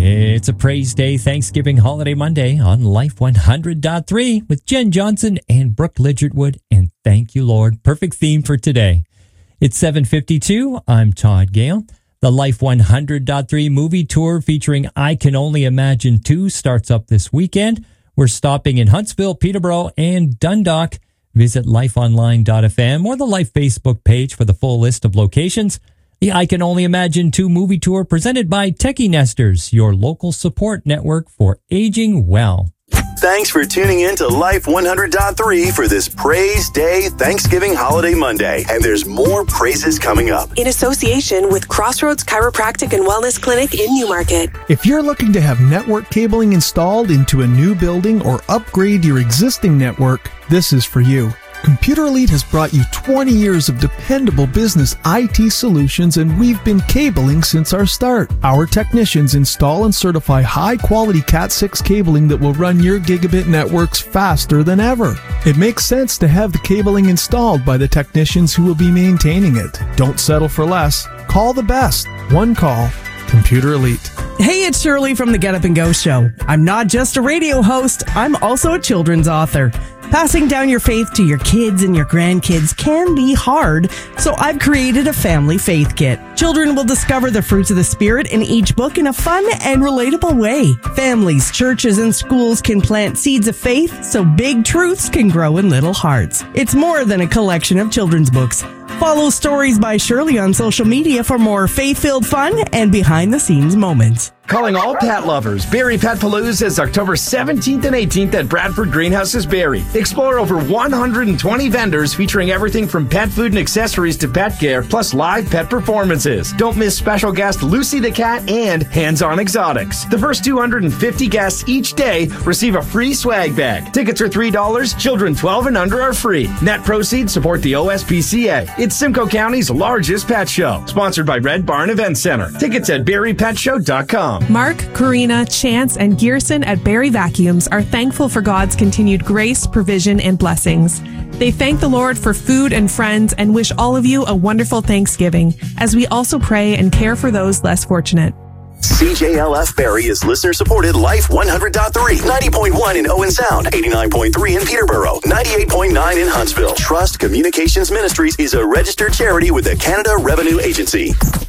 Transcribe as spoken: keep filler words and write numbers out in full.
It's a Praise Day, Thanksgiving Holiday Monday on Life one hundred point three with Jen Johnson and Brooke Lidgertwood. And thank you, Lord. Perfect theme for today. It's seven fifty-two. I'm Todd Gale. The Life one hundred point three movie tour featuring I Can Only Imagine two starts up this weekend. We're stopping in Huntsville, Peterborough, and Dundalk. Visit life online dot f m or the Life Facebook page for the full list of locations. The I Can Only Imagine two movie tour presented by Techie Nesters, your local support network for aging well. Thanks for tuning in to Life one hundred point three for this Praise Day Thanksgiving Holiday Monday. And there's more praises coming up. In association with Crossroads Chiropractic and Wellness Clinic in Newmarket. If you're looking to have network cabling installed into a new building or upgrade your existing network, this is for you. Computer Elite has brought you twenty years of dependable business I T solutions, and we've been cabling since our start. Our technicians install and certify high-quality cat six cabling that will run your gigabit networks faster than ever. It makes sense to have the cabling installed by the technicians who will be maintaining it. Don't settle for less. Call the best. One call. Computer Elite. Hey, it's Shirley from the Get Up and Go Show. I'm not just a radio host, I'm also a children's author. Passing down your faith to your kids and your grandkids can be hard, so I've created a family faith kit. Children will discover the fruits of the Spirit in each book in a fun and relatable way. Families, churches, and schools can plant seeds of faith so big truths can grow in little hearts. It's more than a collection of children's books. Follow Stories by Shirley on social media for more faith-filled fun and behind-the-scenes moments. Calling all pet lovers, Barrie Pet Palooza is October seventeenth and eighteenth at Bradford Greenhouses Barrie. Explore over one hundred twenty vendors featuring everything from pet food and accessories to pet care, plus live pet performances. Don't miss special guest Lucy the Cat and Hands-On Exotics. The first two hundred fifty guests each day receive a free swag bag. Tickets are three dollars. Children twelve and under are free. Net proceeds support the O S P C A. It's Simcoe County's largest pet show. Sponsored by Red Barn Event Center. Tickets at barrie pet show dot com. Mark, Karina, Chance, and Gearson at Barrie Vacuums are thankful for God's continued grace, provision, and blessings. They thank the Lord for food and friends and wish all of you a wonderful Thanksgiving, as we also pray and care for those less fortunate. C J L F Barrie is listener-supported Life one hundred point three, ninety point one in Owen Sound, eighty-nine point three in Peterborough, ninety-eight point nine in Huntsville. Trust Communications Ministries is a registered charity with the Canada Revenue Agency.